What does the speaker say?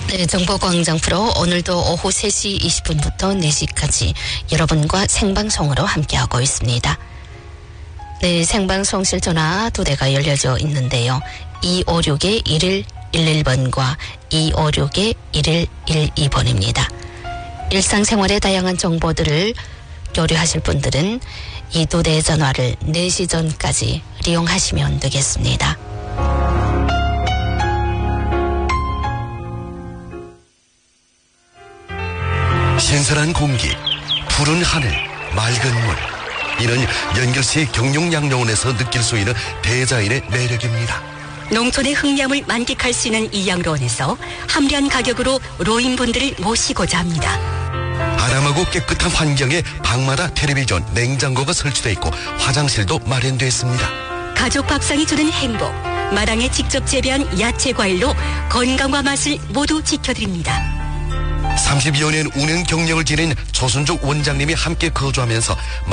네, 정보광장 프로 오늘도 오후 3시 20분부터 4시까지 여러분과 생방송으로 함께하고 있습니다. 네, 생방송실 전화 2대가 열려져 있는데요. 256-1111번과 256-1112번입니다. 일상생활의 다양한 정보들을 교류하실 분들은 이 2대 전화를 4시 전까지 이용하시면 되겠습니다. 신선한 공기, 푸른 하늘, 맑은 물. 이는 연결시 경룡양로원에서 느낄 수 있는 대자연의 매력입니다. 농촌의 흑량을 만끽할 수 있는 이 양로원에서 합리한 가격으로 노인분들을 모시고자 합니다. 아담하고 깨끗한 환경에 방마다 텔레비전, 냉장고가 설치되어 있고 화장실도 마련되어 있습니다. 가족 밥상이 주는 행복, 마당에 직접 재배한 야채 과일로 건강과 맛을 모두 지켜드립니다. 30여 년 운영 경력을 지닌 조순족 원장님이 함께 거주하면서